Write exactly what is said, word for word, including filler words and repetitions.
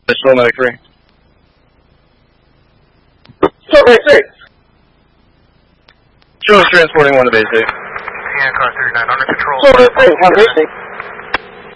Still medic three. Still medic three. Showing transporting one to base eight. Yeah, car thirty-nine under control. Still medic three, have base eight.